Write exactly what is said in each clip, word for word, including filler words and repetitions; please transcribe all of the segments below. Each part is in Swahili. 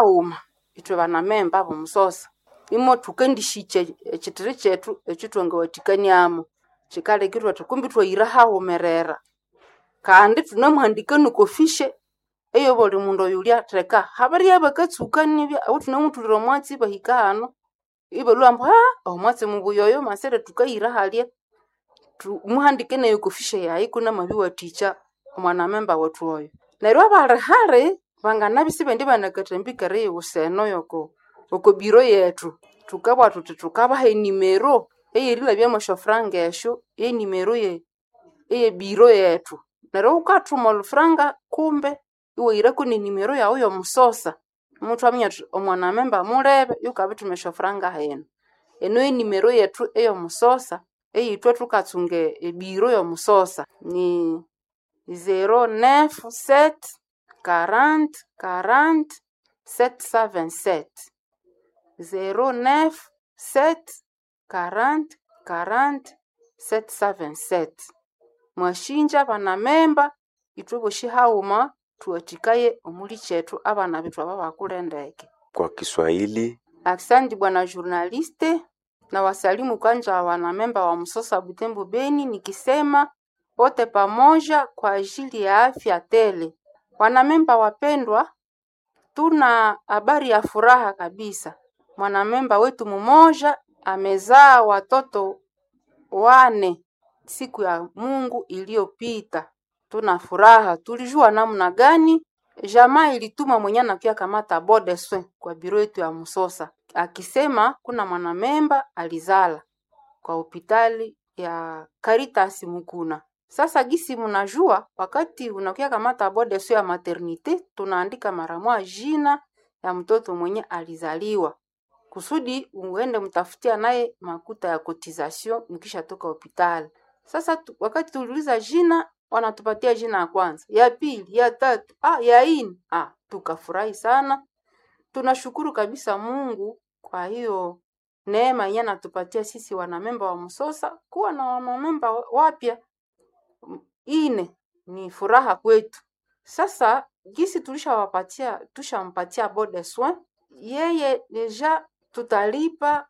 uma itwe bana memba bomusosa imo tukendishiche ekitiri chetu ekitwanga watikaniamo chikalekirwa tukumbi twairaha umerera kandi tunamuhandika nukofishe eyo boli mundo yulia treka habari yabakatsuka nibya awu tunamutulira mwatsi bahika hano ibe lwambo ha omwatsi mubuyoyo masere tukaira halie tu muhandike nayo kofishe yayi kuna mabi wa teacher omwana memba watu oyo neryo bali hare banganabi bendi banakatembikare useno yoko oko biro yetu tukabwa tuti tukabaha enimero eyerila bya mashofranga esho enimero ye eye biro yetu neryo ukatuma olufranga kumbe iwe irako ni nimero yawo yo musosa umuntu amenya omwana memba mulebe yukabitume shofranga heno eno enimero yetu eyo musosa eyitwe tukatsunge ebiro yo musosa ni zero neuf sept quarante quarante sept cent vingt-sept zero neuf sept quarante quarante sept cent vingt-sept mwashinja bana memba itwe boshihauma tuatikaye omuli chetu abana bitu aba bakulendeke kwa Kiswahili. Asante bwana journaliste na wasalimu kanja wana memba wa Msosa Butembo Beni nikisema wote pamoja kwa ajili ya afya tele. Wana memba wapendwa, tuna habari ya furaha kabisa. Mwanamemba wetu mmoja amezaa watoto wane siku ya Mungu iliyopita. Tuna furaha. Tulijua namna gani jamaa ilituma mwenye na pia kamata bode swe kwa biro yetu ya Msosa akisema kuna mwanamemba alizala kwa hospitali ya Caritas Mukuna. Sasa gisi mnajua wakati unakuya kamata bode swe ya maternite tunaandika mara moja jina ya mtoto mwenye alizaliwa kusudi uende mtafutia naye makuta ya cotisation nikisha toka hospitali. Sasa tu, wakati tuliuliza jina wanatupatia jina ya kwanza, ya pili, ya tatu, ah ya nne. Ah tukafurahi sana. Tunashukuru kabisa Mungu kwa hiyo neema yeye anatupatia sisi wanamemba wa Msosa kuwa na wanamemba wapya ine ni furaha kwetu. Sasa gisi tulishawapatia tushampatia bode soin yeye deja tutalipa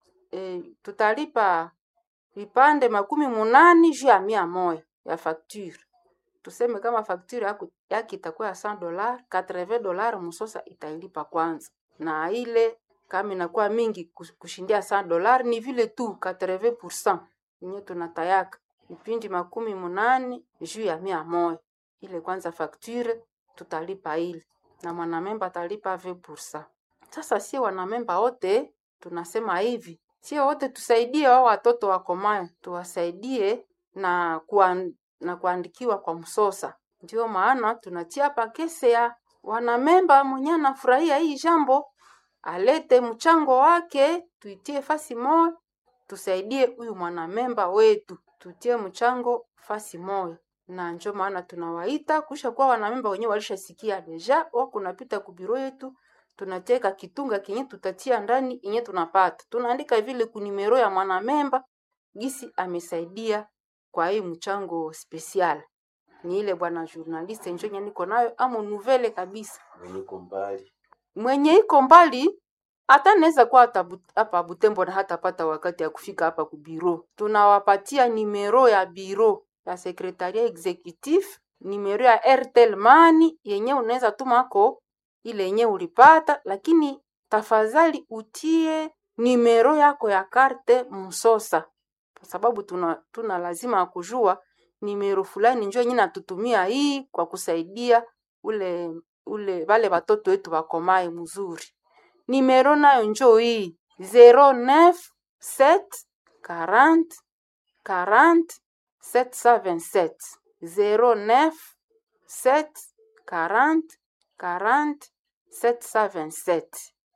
eh, tutalipa vipande makumi munani juu ya mia moja ya facture. Tuseme kama facture yako yake itakuwa ya cent dollars, quatre-vingts dollars Msosa itailipa kwanza. Na ile kama inakuwa mingi kushindia cent dollars ni vile tu quatre-vingts pour cent yenye tunatayaka. Vipindi makumi munani juu ya mia moja. Ile kwanza facture tutalipa ile na mwanamemba atalipa vingt pour cent. Sasa si wanamemba wote tunasema hivi. Sio wote tusaidie wao watoto wakomae, tuwasaidie na kuan, na kuandikiwa kwa Msosa. Ndio maana tunatia hapa kese ya wanamemba mwenye anafurahia hii jambo alete mchango wake tuitie fasi moja tusaidie huyu mwanamemba wetu tutie mchango fasi moja. Na ndio maana tunawaita kusha kwa wanamemba wenyewe walishasikia deja wako napita kubiro yetu tunateka kitunga kinyi tutatia ndani inye tunapata. Tunaandika vile kunimero ya mwanamemba gisi amesaidia kwa hii mchango special. Ni ile bwana journaliste njonya niko nayo amo nouvelle kabisa. Mwenye iko mbali. Mwenye iko mbali hata naweza kwa hapa Butembo na hata pata wakati ya kufika hapa ku biro. Tunawapatia nimero ya biro ya secretariat executif, nimero ya Airtel Money yenye unaweza tumako ile yenye ulipata, lakini tafadhali utie nimero yako ya karte Msosa. Kwa sababu tuna tuna lazima kujua nimero fulani njoo yenye natutumia hii kwa kusaidia ule ule wale watoto wetu wakomae mzuri. Nimero nayo njoo hii zero neuf sept quarante quarante sept cent vingt-sept zero neuf sept quarante quarante sept cent vingt-sept.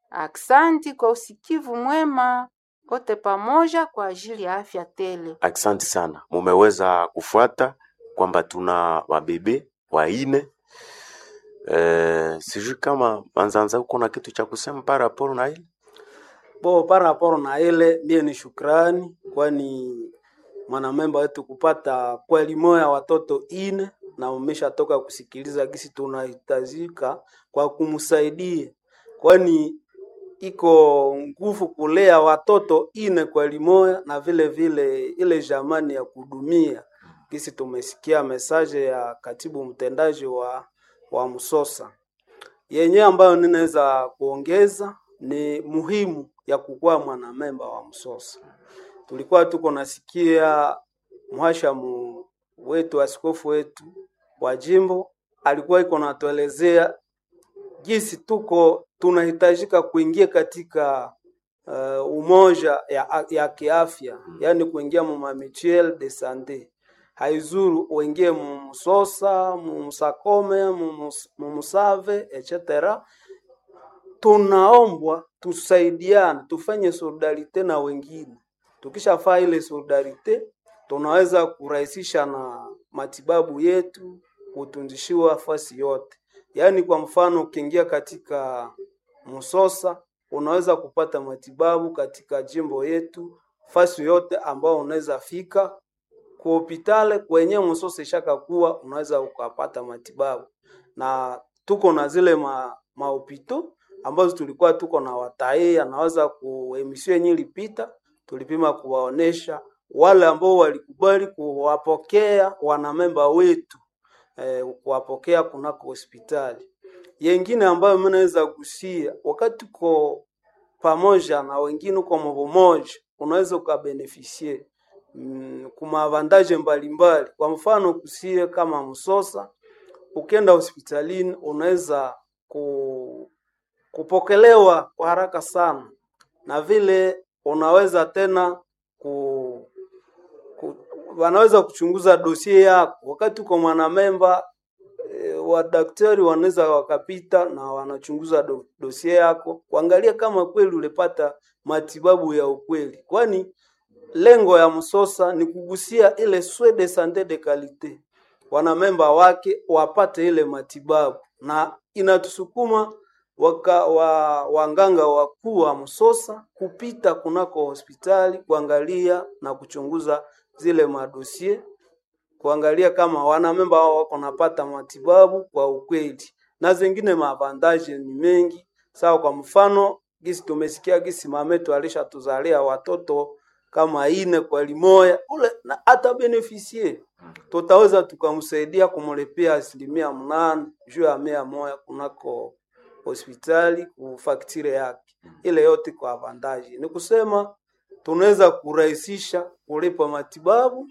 Aksanti kwa usikivu mwema wote pamoja kwa ajili ya afya tele. Aksanti sana. Mumeweza kufuata kwamba tuna wabebe waine. Eh, sijui kama manzanza uko na kitu cha kusema para rapport na ile. Bo para rapport na ile mie ni shukrani kwani mwanamemba wetu kupata kweli moya watoto ine na umeshatoka kusikiliza gisi tunahitajika kwa kumsaidia kwani iko nguvu kulea watoto ine kwa limoya, na vile vile ile jamani ya kudumia. Kisi tumesikia mesaje ya katibu mtendaji wa, wa Musosa yenye ambayo ninaweza kuongeza ni muhimu ya kukuwa mwanamemba wa Musosa. Tulikuwa tuko nasikia mhashamu wetu, askofu wetu wa jimbo alikuwa iko natuelezea jinsi tuko tunahitajika kuingia katika uh, umoja ya, ya kiafya, yani kuingia mu mutuelle de santé. Haizuru uingie mu Musosa, mu Musakome, mu Musave et cetera. Tunaombwa tusaidiane, tufanye solidarite na wengine. Tukishafanya ile solidarite, tunaweza kurahisisha na matibabu yetu kutunzishiwa fasi yote. Yaani kwa mfano ukiingia katika Musosa, unaweza kupata matibabu katika jimbo yetu fasi yote ambao unaweza fika. Kwa hospitali kwenye Musosa ishaka kuwa unaweza ukapata matibabu. Na tuko na zile ma, maopito ambazo tulikuwa tuko na watae, anaweza kuemisio yenye ilipita, tulipima kuwaonesha wale ambao walikubali kuwapokea wanamemba wetu, eh, kuwapokea kunako hospitali. Yengine ambayo mnaweza kusia, wakati uko pamoja na wengine uko mbo moja, unaweza ukabenefisie mm, kuma avantage mbalimbali. Kwa mfano kusie kama Musosa, ukenda hospitalini unaweza ku, kupokelewa kwa haraka sana, na vile unaweza tena ku, ku wanaweza kuchunguza dosie yako. Wakati uko mwanamemba e, wa daktari wanaweza wakapita na wanachunguza do, dosie yako kuangalia kama kweli ulipata matibabu ya ukweli, kwani lengo ya Musosa ni kugusia ile soins de santé de qualité, wanamemba wake wapate ile matibabu. Na inatusukuma waka wa wanganga wakuu wa Musosa kupita kunako hospitali kuangalia na kuchunguza zile madosie, kuangalia kama wanamemba wao wako napata matibabu kwa ukweli. Na zingine maavantage ni mengi. Sawa, kwa mfano gisi tumesikia gisi mametu alisha tuzalia watoto kama ine kwa limoya, ule na hata beneficie tutaweza tukamsaidia kumulipia asilimia mnane juu ya mia moja kunako hospitali kufaktire yake. Ile yote kwa avantage. Ni kusema tunaweza kurahisisha kulipa matibabu,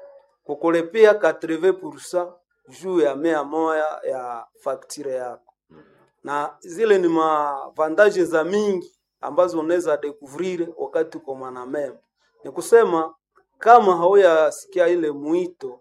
kukulipia eighty percent juu ya mia moja ya faktire yako. Na zile ni maavantage za mingi ambazo unaweza découvrir wakati uko mwanamemba. Ni kusema kama hauya ile mwito,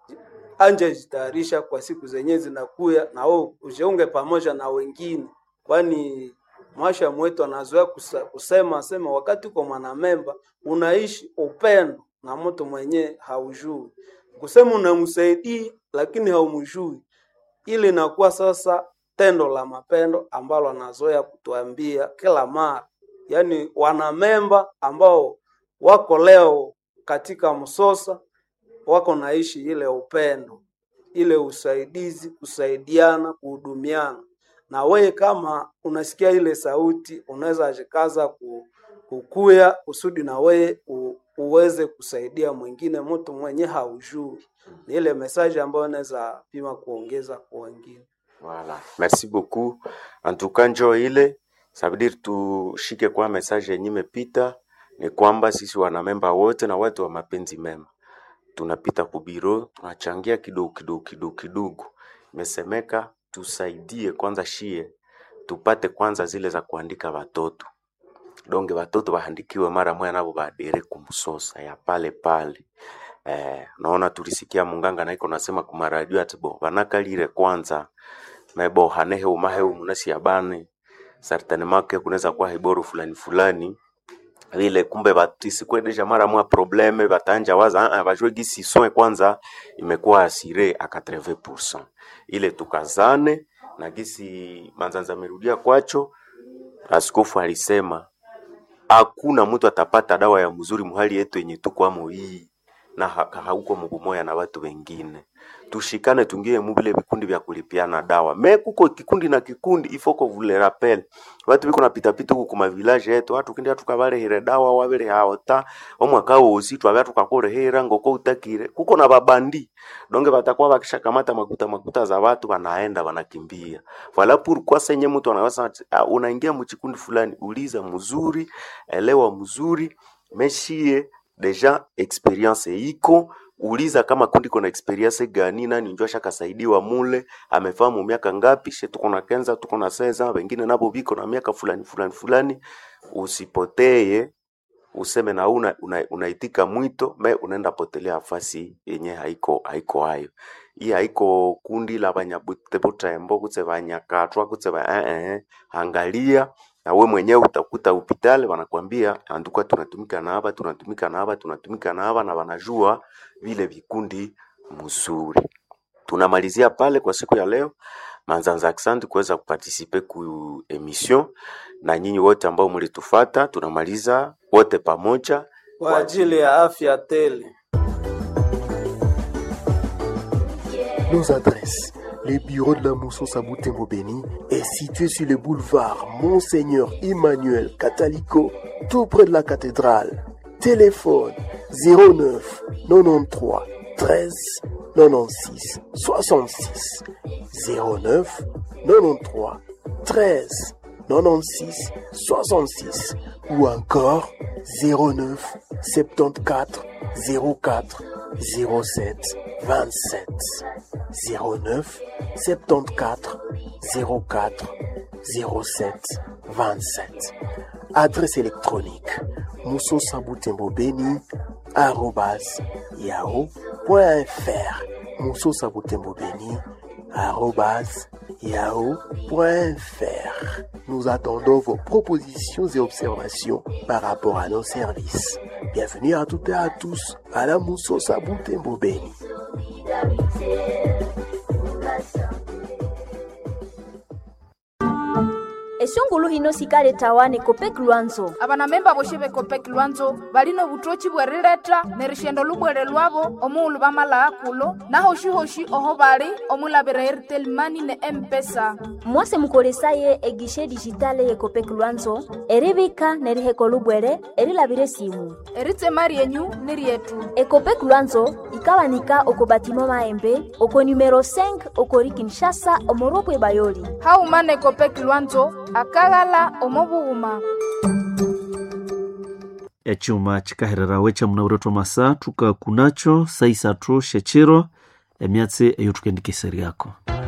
anje jitayarisha kwa siku zenye zinakuya, na wewe ujiunge pamoja na wengine, kwani mwasha mwetu anazoea kusema sema wakati uko mwanamemba unaishi upendo na mtu mwenye haujui. Kusema unamsaidii lakini haumjui, ile inakuwa sasa tendo la mapendo ambalo anazoea kutuambia kila mara. Yaani wanamemba ambao wako leo katika Musosa wako naishi ile upendo, ile usaidizi, kusaidiana, kuhudumiana. Na wewe kama unasikia ile sauti, unaweza ajikaza kukuya usudi na wewe uweze kusaidia mwingine, mtu mwenye haujui. Ni ile message ambayo naweza pima kuongeza kwa wengine. Voilà. Merci beaucoup. En tout cas njo ile, ça veut dire tushike kwa message yenye imepita ni kwamba sisi wanamemba wote na watu wa mapenzi mema tunapita kubiro, tunachangia kidogo kidogo kidogo kidogo. Imesemeka tusaidie kwanza shie tupate kwanza zile za kuandika watoto. Donge watoto waandikiwe mara moja nabo baadere kumsosa ya pale pale. Eh, naona tulisikia munganga na iko nasema kuma radio atibo banakalire kwanza mebo hanehe umahe umunasi yabane certaine make kunaweza kuwa hiboru fulani fulani vile, kumbe batisi kwendesha mara mwa probleme batanja waza ah bajwe gisi soe kwanza imekuwa asire a eighty percent. Ile tukazane na gisi manzanza merudia kwacho. Askofu alisema hakuna mtu atapata dawa ya mzuri muhali yetu yenye tuko amo hii na hauko mbumoya na watu wengine. tushikane tungie mubile vikundi vya kulipiana dawa. Me kuko kikundi na kikundi ifoko vule rappel. Watu biko napita pita huko kuma village yetu, watu kindia tukabale hire dawa wabele haota, omwaka wosi twabya tukakore hera ngoko utakire. Kuko na babandi. Donge batakuwa bakishakamata makuta makuta za watu wanaenda wanakimbia. Wala pourquoi senye mtu anaweza uh, unaingia mchikundi fulani, uliza mzuri, elewa mzuri, meshie deja experience iko, uliza kama kundi kuna experience gani, nani njoo shakasaidiwa mule, amefahamu miaka ngapi, she tuko na kenza, tuko na seza, wengine nabo biko na miaka fulani fulani fulani. Usipotee useme na una unaitika una mwito me unaenda potelea fasi yenye haiko haiko hayo. Hii haiko kundi la banyabutembo kutse banyakatwa kutse ba eh eh angalia na we mwenyewe utakuta hospitali wanakuambia anduka tunatumika na hapa tunatumika na hapa tunatumika na hapa na wanajua vile vikundi mzuri. Tunamalizia pale kwa siku ya leo. Manzanza asante kuweza kuparticiper ku emission na nyinyi wote ambao mlitufuata. Tunamaliza wote pamoja kwa ajili ya afya tele. Nos adresses. Le bureau de la Moussosa Butembo Béni est situé sur le boulevard Monseigneur Emmanuel Catalico, tout près de la cathédrale. Téléphone zéro neuf quatre-vingt-treize treize quatre-vingt-seize soixante-six zéro neuf quatre-vingt-treize treize quatre-vingt-seize soixante-six ou encore zéro neuf soixante-quatorze zéro quatre zéro sept vingt-sept zéro neuf soixante-quatorze zéro quatre zéro sept vingt-sept. Adresse électronique moussosabutembobeni arobase yahoo point fr moussosabutembobeni arobase yahoo point fr. Nous attendons vos propositions et observations par rapport à nos services. Bienvenue à toutes et à tous à la Moussosa Butembo Béni. Esongulu hino sikale tawane Kopek Lwanzo. Abana memba boshebe Kopek Lwanzo balino butochi bwerileta nerishendo lubwere lwabo omulu bamala akulo na hoshi hoshi oho bali omulabira Airtel Money ne M-Pesa. Mwase mukolesaye egishe digitale ye Kopek Lwanzo eribika neriheko lubwere erilabire simu. Erite mari yenyu nirietu. E Kopek Lwanzo ikawanika oko batimo maembe oko numero cinq oko Kinshasa omoropwe bayoli. Haumane Kopek Lwanzo akagala omobuuma. Echuma chikaherera wecha mnauroto masa tuka kunacho saisa tro shechero emyatse eyo tukendikeseri yako.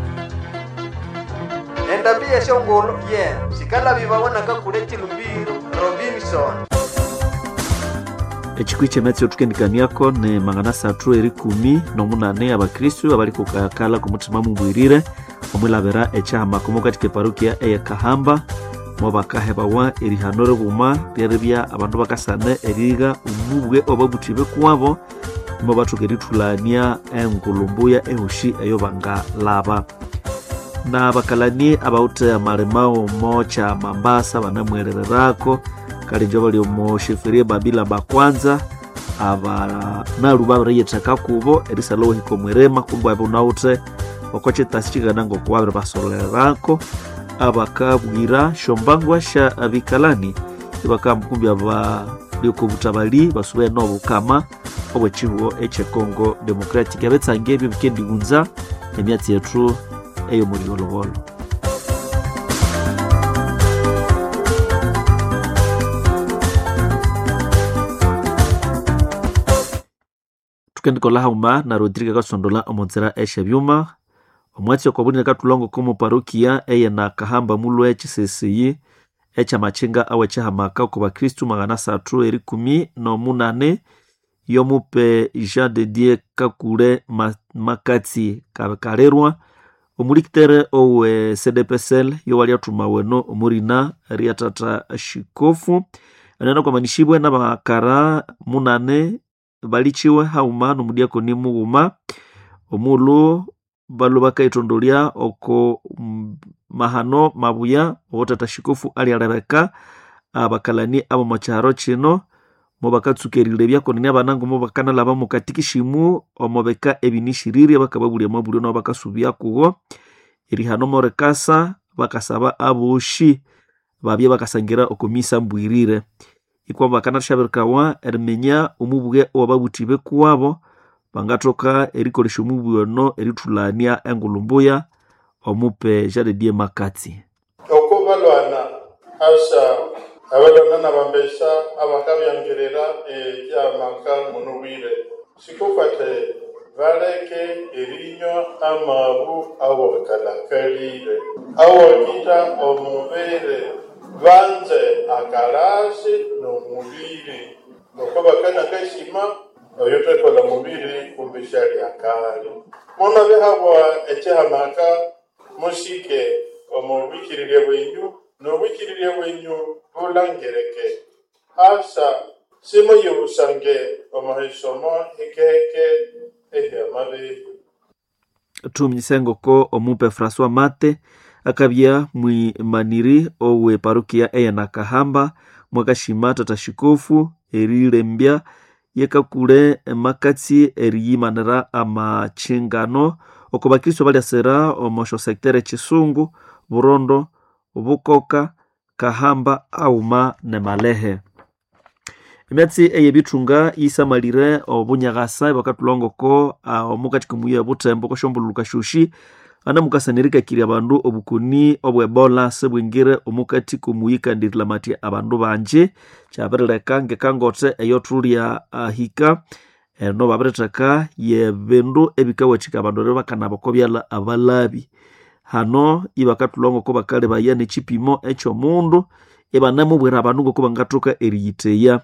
Enda bia shongolo yeah sikala bibabona kakuleti lubiro Robinson. Echikwiche metsi otukendikani yako ne manganasa tro eri kumi no munane abakristo abali kukakala kumutima mubwirire omulabera echama komokatike parokia eya Kahamba mwabakaheba wa erihanore buma byerebya abantu bakasane eriga umubwe obabutibe kwabo mbabatugeritlania engulumbuya ehoshi eyo banga laba na bakalani abaute amaremao mocha Mambasa banamwerererako kali njoba lyo mosheferie babila bakwanza aba naruba reyetaka kubo erisalo hiko mwerema kumbo abunaute wakoche tasichiga nango kwabira basolerako abakabwira shombangwa sha abikalani ibakamkumbi aba lyoko butabali basubye no kama obwechiwo eche Congo Democratic abetsange bibikendi gunza emyatsi yetu eyo muri gologolo. Tukendikola hauma na Rodrigue Kasondola omonzera eshe byuma omwatsi okobunira katulongo komo parokia eye na Kahamba mulu echi C C I echa machinga awe cha hamaka ko bakristu magana satu eri kumi no munane yomupe Jean de Dieu kakure makati kakarerwa omulikitere owe C D P S L yo wali atuma weno omurina riatata shikofu anana kwa manishibwe na bakara munane balichiwe hauma no mudiako ni muuma omulu balu bakaitondolia oko mm, mahano mabuya otata shikofu ali alareka abakalani abo macharo chino mo bakatsukerile byakonene abanango mo bakanalaba mu katikishimu omobeka ebinishiriri bakababulya mabulyo no bakasubya kugo erihano morekasa bakasaba aboshi babye bakasangira okomisa mbwirire ikwa bakanashabirkawa ermenya umubuge obabutibe kuwabo bangatoka erikolisha umubuyo no eritulania engulumbuya omupe jadedie makati okubalwana asa abalwana nabambesa abakabyangerera ebyamaka munubire sikufate valeke erinyo amabu awakalakalire awakita omubere vanze akalasi nomubiri nokobakana kashima oyotekola mubiri kumbishali akali mona behabwa echahamaka musike omubikirire bwenyu nobikirire bwenyu bulangereke asa simo yusange omahisomo hekeke ehyamabe tumnyisengo ko omupe François Mate akabya mwimaniri owe parukia eya Nakahamba mwakashima tatashikofu erilembya yekakule makati eriyimanira amachingano oko bakristo balyasera omosho sektere Chisungu Burondo Bukoka Kahamba Auma ne Malehe emyatsi eyebitunga isamalire obunyagasa bakatulongoko omukati kumuya butembo koshombuluka shushi ana mukasanirika kiri abandu obukuni obwebola sebwingire omukati kumuyikandira mati abandu banje chabereleka ngekangote eyotulia ahika no babretaka yebendu ebikawachika abandu rebakana bakobyala abalabi hano ibakatulongo ko bakale bayane chipimo echo mundu ebanamubwera abandu ngoko bangatoka eriyiteya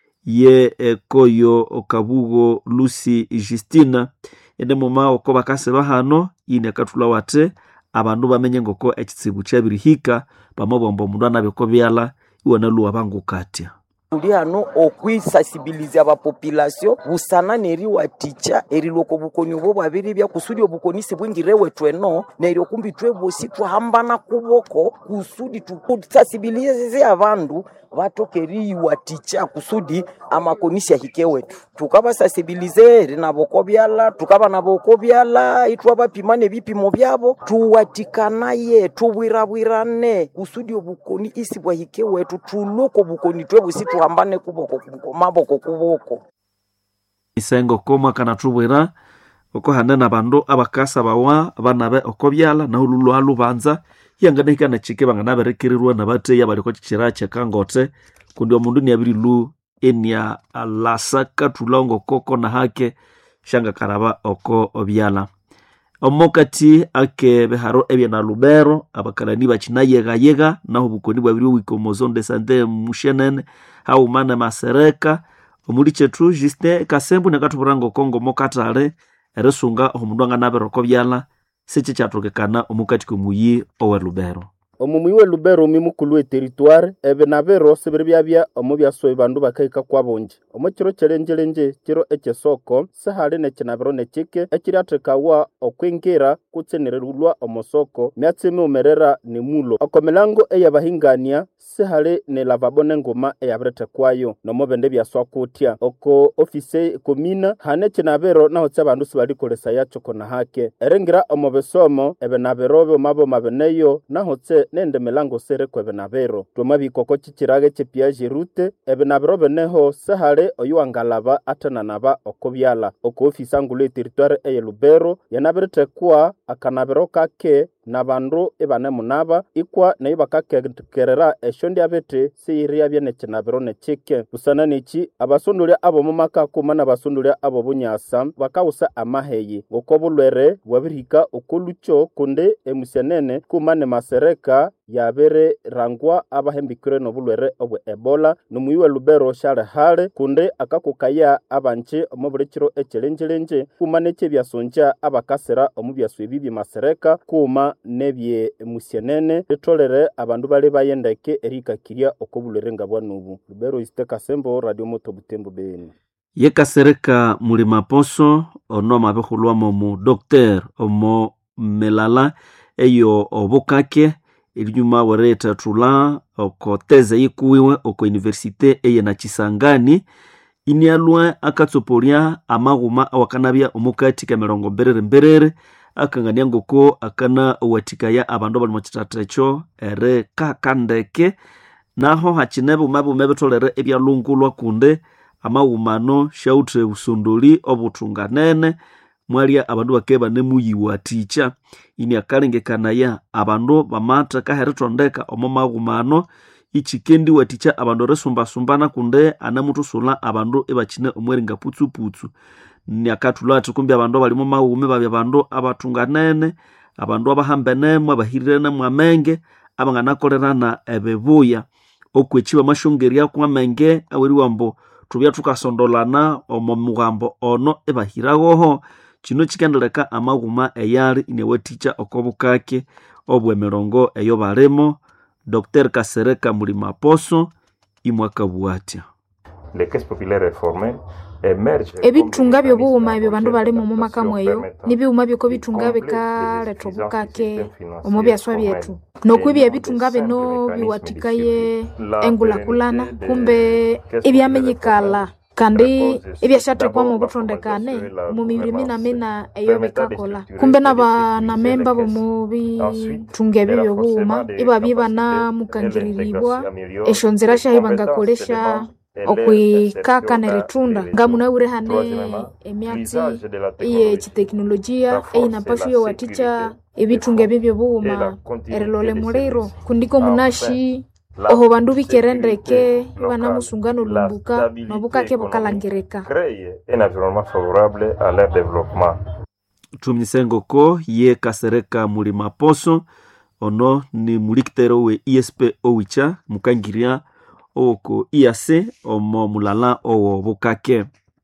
ye ekoyo okabugo Lucy Justina ende muma oko bakaseba hano ine katula wate abandu bamenye ngoko ekitsibu kyabirihika bamabombo mundu anabiko byala iwana luwa bangu katya uli hano okwisensibiliza aba population busana neri waticha eri loko bukoni bo babiri bya kusudi obukoni sebwingirewe tweno neri okumbi twe bosi twahambana kuboko kusudi tukusensibilize abandu batokeri waticha kusudi amakonisi ahikewe tukaba sensibilize rinaboko byala tukaba naboko byala itwa bapimane bipimo byabo tuwatikanaye tubwirabwirane kusudi obukoni isi bwahikewe tuloko bukoni twe bosi tuhambane kuboko maboko kuboko isengo koma kana tubwira oko hanena abandu abakasa bawa banabe okobyala na ululu alubanza yanganeka na chike bangana berekerirwa na bate yabaliko chichira chekangote kundi omundu ni abiri lu enia alasaka tulongo koko na hake shanga karaba oko obyala omokati ake beharo ebya na Lubero abakalani bachina yega yega na hubukoni babiri wikomozo de sante mushenene hau mana masereka omuli chetu Justin Kasembu nakatuburango Kongo mokatale eresunga omundu angana beroko byala seche chatokekana omukati kumuyi owe Lubero omumuyi we Lubero mimukulu e territoire ebe nabero seberyabya omubya soy bandu bakaika kwabonje omukiro chelenjelenje kiro ekesoko sahale ne kinabero ne chike ekiriatekawa okwingira kutsenererulwa omosoko myatseme umerera ne mulo okomelango eyabahingania sehale ne lavabone ngoma eyabrete kwayo nomobende byaswa kutya oko office komina hane kinabero naho tsabandu sibalikolesa yacho na hake erengira omobesomo ebe naberobe mabo mabeneyo naho tse nende melango sere kwebe nabero twamabikoko chichirage chepiaje rute ebe naberobe neho sehale oyuangalaba atana naba okobyala oko office angule territoire eye Lubero yanabrete kwa akanabero kake nabandu ebane munaba ikwa nayo bakakerera eshondi abete seyiria bye nekinabero nechike busana neki abasundulya abo mumaka kumana basundulya abo bunyasa bakawusa amaheyi ngokobulwere bwabirika okolucho kunde emusenene kumane masereka yabere rangwa abahembikire no bulwere obwe Ebola numuyiwe Lubero shale hale kunde akakukaya abanje omubulikiro echelenjelenje kumane chebyasonja abakasera omubyaswe bibi masereka kuma nebye musienene etolere abandu bale bayendeke erika kiria okobulere ngabwa nubu Lubero Justin Kasembo Radio Moto Butembo Beni yekasereka mulima poso ono mabehulwa mu docteur omo melala eyo obukake ilinyuma wereta tula oko teze yikuwiwe oko universite eye na Chisangani inialwa akatsopolia amaguma awakanabya omukati ka mirongo mberere mberere akangania ngoko akana watikaya abandu bali mu kitatecho ere kakandeke naho hachinebu mabu mebetolere ebyalungulwa kunde amawumano shautre usunduli obutunganene mwalia abandu bakeba nemuyiwa ticha ini akalengekanaya abandu bamata kaheretondeka omo magumano ichikendi waticha abandu resumba sumbana kunde anamutusula abandu ebachine omweringa putsu putsu ni akatulati kumbi abandu bali mu mawume babya abandu abatunganene abandu abahambenemo abahirene mwamenge abanganakolerana ebebuya okwechiwa mashongeria kwa menge aweri wambo tubya tukasondolana omo mugambo ono ebahiragoho kino kikendeleka amaguma eyali ineweticha okobukake obwemerongo eyo balemo Docteur Kasereka Mulima Poso imwaka buatia les caisses populaires réformées ebitunga byobuuma ebyo bandu balimo mu maka mweyo nibiuma byoko bitunga bikaletha obukake omu byaswa byetu nokwibya ebitunga bino biwatikaye engulakulana kumbe ebyamenyikala kandi ebyashathekwa mu butondekane mu mibiri mina mina eyo bikakola kumbe n'abanamemba bomu bitunga ebyo byobuuma ibabye banamukangiriribwa esho nzira shahi bangakolesha okwikaka neretunda ngamunawure hane emyatsi iye chiteknolojia einapashu yo waticha ebitunga ebyo buuma erelole muliro kundiko munashi oho bandu bikerendeke bana musungano lumbuka nobukake bukalangereka un environnement favorable à leur développement. Tumnisengoko ye Kasereka Mulima Poso ono ni muliktero we I S P owicha mukangiria oko iase omo mulala owo bukake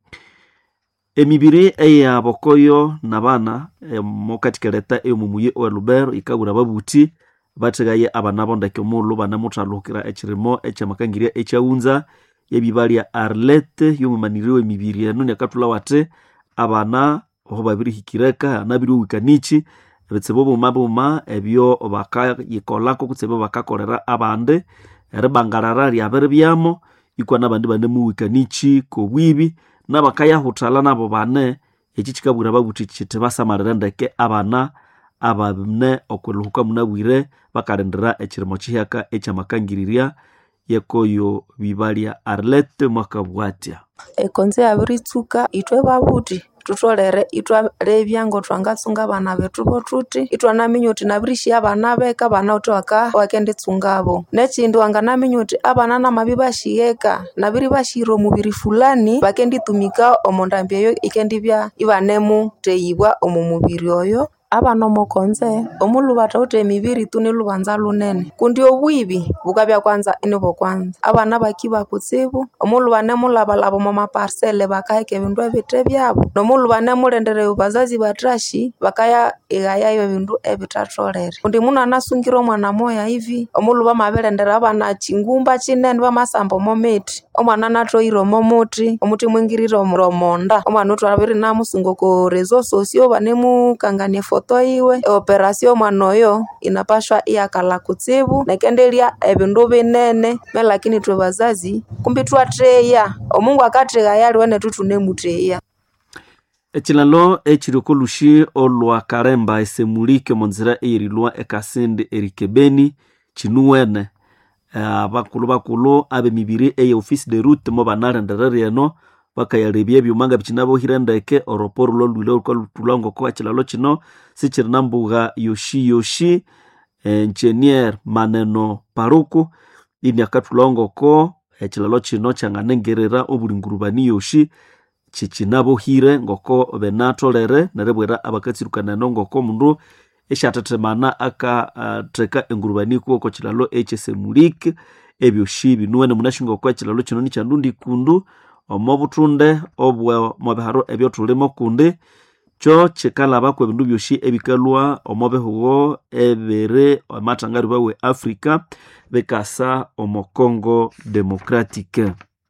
emibiri eya bokoyo nabana mo katikeleta emumuye o Lubero ikabura babuti bategaye abana bondake omulu bana mutalukira ekirimo ekyamakangiria ekyaunza yebibalya Arlette yomumaniriwe emibiri eno yakatula wate abana oho babiri hikireka nabiri wikanichi ebetsebo boma boma ebyo baka yikolako kutsebo bakakolera abande erebangarara lyabere byamo ikwana bandi bane muwikanichi ko bwibi nabakaya hutala nabo bane ekikikabura babuti kiti basamarira ndeke abana ababne okweluhuka munabwire bakarendera ekirimo kihaka ekyamakangiriria yekoyo bibalya Arlette mwakabwatia ekonze abiritsuka itwe babuti tutolere itwa lebyango twangatsunga bana betu botuti itwa naminyuti nabirishi abana beka bana utwaka wakendetsungabo nekindi wangana minyuti abana na mabibashiyeka nabiri bashiro mubiri fulani bakenditumika omondambye yo ikendibya ibanemu teyibwa omumubiri oyo abana mokonze omulu batawute emibiri tuni lubanza lunene kundi obwibi bukabya kwanza inibo kwanza abana bakiba kutsibu omulu bane mulabalabo mama parcelle bakayeke bindu ebite byabo nomulu bane mulendere bazazi batrashi bakaya egayayo bindu ebitatolere kundi muna anasungiro mwana moya hivi omulu bamabelendera abana chingumba chinene bamasambo mometi omwana natoiro momuti omuti mwingiriro omuromonda omwana utwabiri namusungoko rezo sosio bane mukangane toiwe operasyon mwanoyo inapashwa iyakala kutsibu nekendelia ebindu binene me lakini twe bazazi kumbi twatreya omungu akatrega yali wene tutune muteya ekilalo ekirikolushi olwa karemba esemulike monzira eyirilwa ekasindi erikebeni chinuwene abakulu bakulu abe mibiri eye office de route mo banarendere eno bakayalebye byumanga bikinabo hirendeke oroporo lo lwilo ko tulongo ko akilalo kino sichirina mbuga yoshi yoshi engineer maneno paruku ini akatulongo ko ekilalo kino kyanganengerera obulingurubani yoshi chikinabo hire ngoko benatolere nerebwera abakatsirukana ngoko mundu eshatetemana aka uh, treka engurubani ko ko kilalo echesemulike ebyo shibi nuwene munashingo ko kilalo kino ni chandundi kundu omobutunde obwe mobeharo ebyo tulimo kunde cho chikalaba kwe bindu byoshi ebikalwa omobehugo ebere amatangari bawe Africa bekasa omo Congo Democratique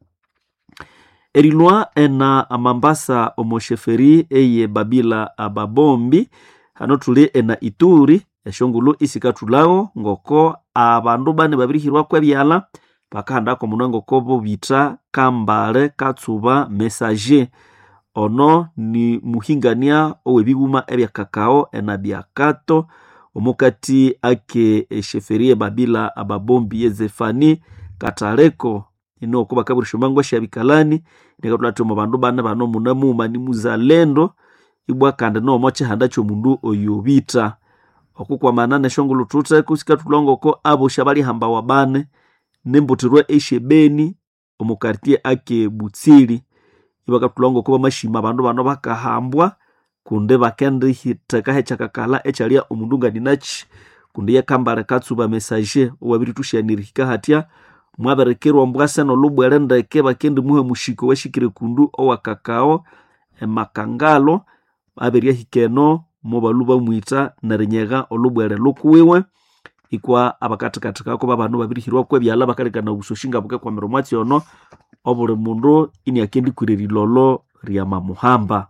erilwa ena amambasa omo sheferi eye babila ababombi hano tuli ena Ituri eshongulu isikatulawo ngoko abandu bane babirihirwa kwebyala bakahandako munwa ngoko bo bita Kambale Katsuba Messager. Ono ni muhingania owebiguma ebya kakao ena byakato omukati ake esheferie babila ababombi yezefani kataleko ino okuba kaburisho mangwa shabikalani nekatulatu mu bandu bane bano munamuma ni muzalendo ibwa kande no moche handacho mundu oyobita okukwa manane shongulu tutse kusika tulongoko abo shabali hamba wabane nembutirwe eshebeni omukartie ake Butsiri ibaka tulongo kuba mashima bandu bano bakahambwa kunde bakende hitaka hechakakala echalia omundunga dinachi kunde ya Kambale Katsuba Messager owabiri tushanirika hatya mwaberekerwa mbwase no lubwerende ke bakende muhe mushiko weshikire kundu owa kakao emakangalo aberia hikeno mobaluba mwita narenyega olubwere lukuwiwe ikwa abakatika ko babandu babirihirwa kwebyala bakalekana ubusoshinga buke kwa miromwati ono obule mundu ini akendi kureri lolo rya muhamba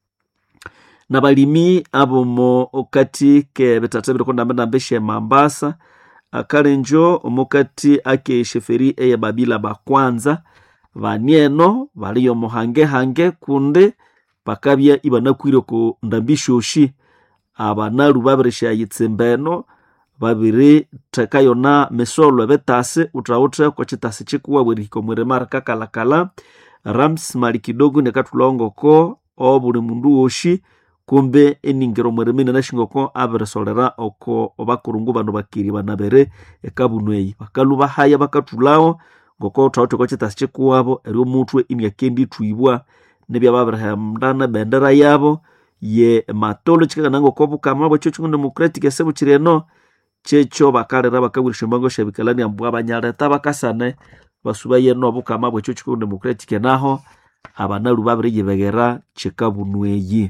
na balimi abo mo okati ke betatabire konda mbenda mbeshe Mambasa akalenjo omukati ake sheferi eye babila bakwanza banieno baliyo muhange hange kunde bakabya ibanakwire ko ndambishoshi abanaru babiresha yitsembeno babiri takayona mesolo betase utrautre kwa chitase chikuwa bweriko mweremara kakalakala Rams Malikidogo nekatulongo ko obuli mundu woshi kumbe eningero mweremine nashingoko aberesolera oko obakurungu bano bakiri banabere ekabunweyi bakaluba haya bakatulao ngoko utrautre kwa chitase chikuwabo eri mutwe imyakendi twibwa nebya babrahamdana bendera yabo ye matolo chikana ngoko bukama bwo cyo democratic esebu chireno checho bakalera bakaburisha mbango shabikalani ambwa banyareta bakasane basuba yeno bukama bwo cyo democratic naho abanaru babiri yebegera chikabunweyi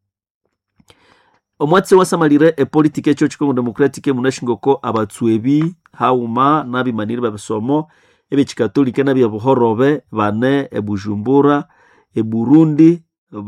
omwatse wasamalire e politique cyo cyo democratic munashingoko abatsuebi hauma nabimanire babisomo ebe chikatolika nabya buhorobe bane e Bujumbura e Burundi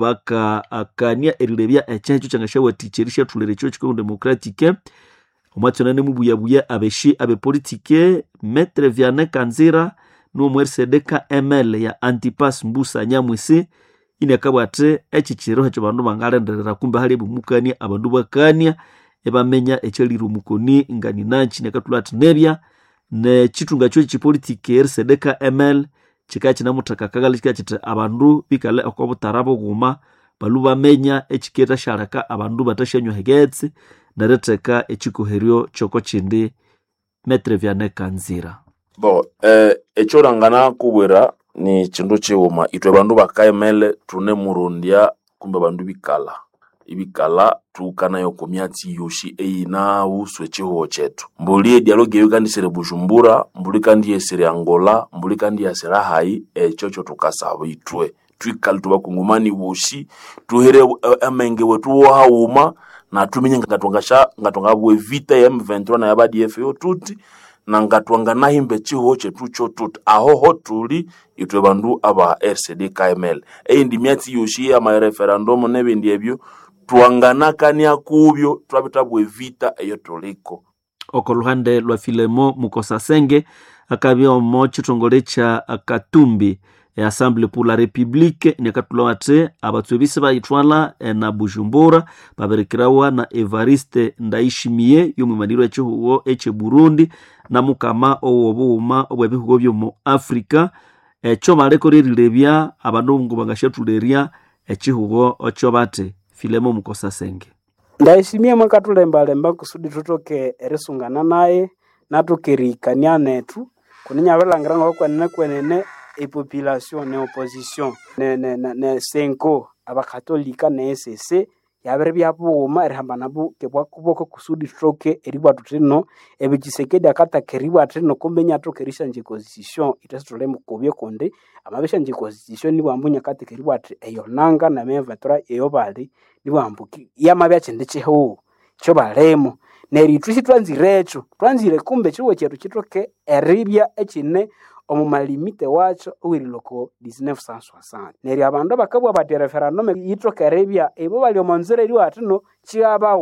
baka akania erilebya echecho changashawa ticherisha tulere cyo cyo democratic omwatsonane mubuyabuya abeshi abe politique Maître Vianney Kanzira no M R C D K M L ya Antipas Mbusa Nyamwisi inakabwate echichiro hecho bandu bangalenderera kumbe hali bumukania abandu bakania ebamenya echeliru mukoni ngani nanchi nekatulati nebya ne chitunga cyo chipolitike R C D K M L chikachi namutaka kagali chikachite abandu bikale okobutarabo guma baluba menya echiketa sharaka abandu batashenyo hegetse nareteka echikoherio choko chindi Maître Vianney Kanzira. Bo eh echorangana kubwera ni chindu chiuma itwe bandu bakaemele tune murundia kumbe bandu bikala ibikala tukana yo komyati yoshi eina uswe chiho chetu mbuli dialogue yo kandi sere Bujumbura mbuli kandi yesere Angola mbuli kandi yasera hai echocho tukasaba itwe twikala tubakungumani boshi tuhere amenge wetu hauma na tuminye ngatwangasha ngatwangabwe vita ya M vingt-trois na ya B D F yo tuti na ngatwanga nahimbe chiho chetu cho tuti aho ho tuli itwe bandu aba R C D K M L e ndi myati yoshi ya ma referendum nebindi ebyo tuangana kania kubyo twabitabwe vita eyo toliko okoluhande lwa Filemo Mukosasenge akabyo mo chitongole cha Katumbi e Assemblée pour la République nekatulawate abatwebise bayitwala na Bujumbura baberekerawa na Evariste Ndayishimiye yomumaniro echihuo eche Burundi na mukama owobuma obwebihugo byo mu Africa echo mareko ririlebya abandu ngo bangashetuleria echihuo ochobate Filemo Mukosasenge Ndayishimiye mwakatulemba lemba kusudi tutoke erisungana naye natukerikania netu kuninya belangira ngo kwenene kwenene e population ne opposition ne ne ne senko abakatolika ne S C yabere byabuma erihambana bu kebwa kuboko kusudi tutoke eribwa tutino ebigisekedi akata keribwa tutino kombenya tokerisha nje constitution itesitole mukobye konde amabesha nje constitution ni bambunya kate keribwa ati eyonanga na M vingt-trois eyo bali ni bambuki yamabya chende cheho cyo balemo neri twisi twanzirecho twanzire kumbe chiwo chetu chitoke eribya echine omumalimite wacho uwiriloko mille neuf cent soixante neri abandu bakabwa bati referendum yitoke eribya ebo bali omanzire ri watino chiabawe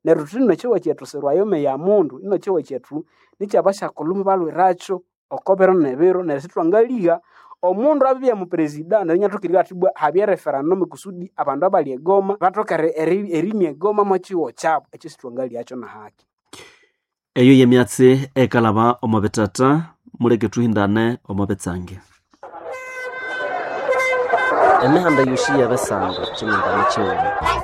neryo thuthi ino kyiwa kyethu sirwayo ya mundu ino kyiwa kyethu nikyabasha kulumi balwiracho okobero nebiro neryo sithwangaligha omundu abibya mu president neryo nyatokirira ati bwa habya referendum kusudi abandu abali egoma batokere erimye egoma mu kyiwo kyabo ekyo sithwangalyacho na haki eyo yemyatsi ekalaba omobetata muleke tuhindane omobetsange emihanda yoshi yabesanga kimindani kyewu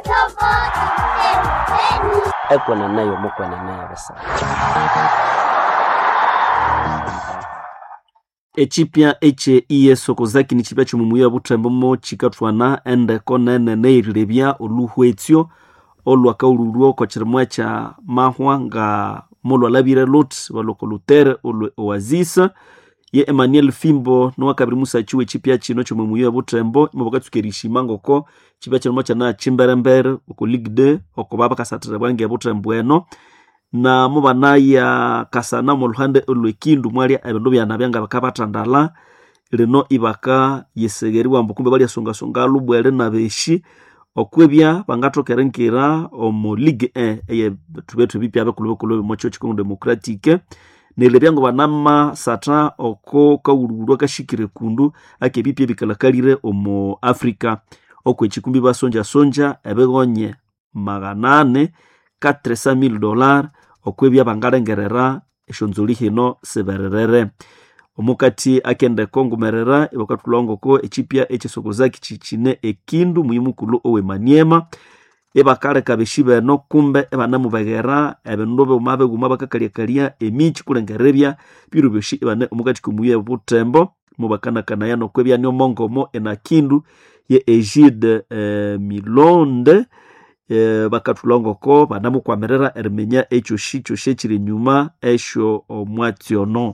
ekwena nayo mukwena nayo besanga echipya eche iye sokozaki ni chipya chumumuyo ya butembo mo chikatwana ende konene neirilebya oluhwetsyo olwakaululwo kochirimwa cha mahwa nga molwalabire lot walokolutere olwe oazisa ye Emmanuel Fimbo no wakabiri musa chiwe chipya chino chumumuyo ya butembo mubakatsukerishima ngoko chipya chirimwa cha na chimberembere oko Ligue deux oko baba kasatire bwange ya butembo eno na mubana ya kasana mu luhande olwekindu mwali ebindu byanabya bakabatandala lino ibaka yesegeriwa mbukumbe bali asonga songa lubwele na beshi okwebya bangatokera nkira omu Ligue un eye tubetu bipya abekulube kulube mu Church Congo Democratique nelebyango banama sata oko kawululwa kashikire kundu ake bipya bikalakalire omu Africa okwe chikumbi basonja sonja ebegonye maganane quatre cent mille dollars okwebya bangalengerera eshonzoli hino sebererere omukati akende kongumerera ibakatulongo ko echipya echisokozaki chichine ekindu muyimukulu owe Maniema ebakale kabeshibe no kumbe ebanamu bagera ebendobe umabe guma bakakaliakalia emichi kulengerebya birubyoshi ebane omukati kumuye butembo mubakana kana yano kwebya nyo mongomo enakindu ye Egide eh, Milonde e, bakatulongo ko banamu kwamerera ermenya echo shicho shechire nyuma esho omwationo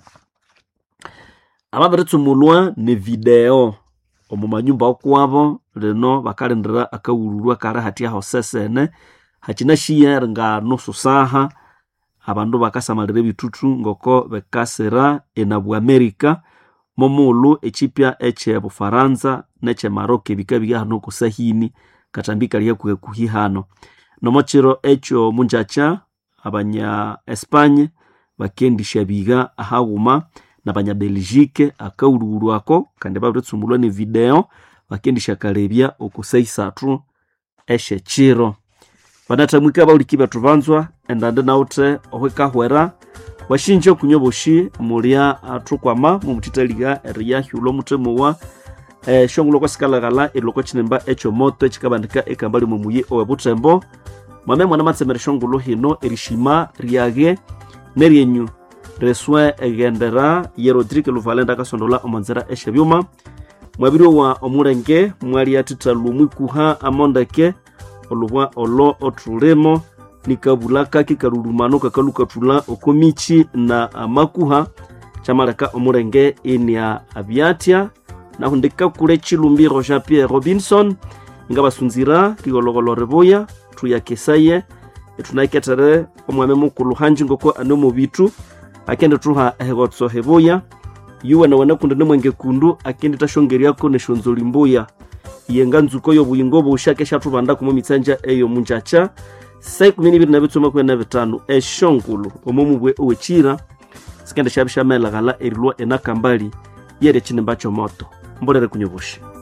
ababeretsu mulwa ne video omumanyumba okwabo leno bakalendera akawululwa kara hatia hosesene hachina shiya nga nusu saha abandu bakasamalire bitutu ngoko bekasera enabu Amerika momulu echipya eche Bufaransa neche Maroc bikabiga hano kusahini katambika liya kuhi hano nomochiro echo munjacha abanya Espanye bakendisha biga ahaguma na banya Belgique akawululwako kandi babutsumulwa ne video bakendisha kalebya okusaisatu eshe chiro banatamwika baulikiba tuvanzwa endande naute ohwekahwera washinje kunyoboshi mulia atukwama mumutitaliga eriya hyulo mutemuwa eh shongulo kwa sikalagala eloko chinemba echo moto chikabandika ekambali mumuye owe butembo mwame mwana matsemere shongulo hino erishima riage nerienyu reswe egendera ye Rodrigue Luvalenda kasondola omanzera eshe byuma mwabiro wa omurenge mwali atitalumwi kuha amondake olubwa olo otulemo nikabulaka kikalulumano kakaluka tula okomichi na amakuha chamalaka omurenge inia abiatia na hundika kule chilumbiro Jean Pierre Robinson ngabasunzira kigologolo reboya tuya kesaye tunaiketere omwame mukulu hanji ngoko anomo bitu akende tuha ehegotso heboya yuwe na wanakunde nemwenge kundu akende tashongeria ko neshonzoli mbuya yenga nzuko yo buyingo bushake shatubanda kumo mitsanja eyo munjacha sai kumini biri na bituma kwa na bitano eshongulu omumubwe owechira sikende shabisha mela gala erilwa enakambali yere chinembacho moto mbolere kunyoboshi